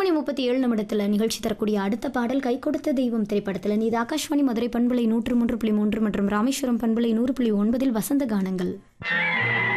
8:37 நிகழ்ச்சி தரக்கூடிய அடுத்த பாடல் கை கொடுத்த தெய்வம் திரைப்படத்தில். இது ஆகாஷ்வாணி மதுரை பண்பலை 103.3 மற்றும் ராமேஸ்வரம் பண்பலை 100.9 வசந்த கானங்கள்.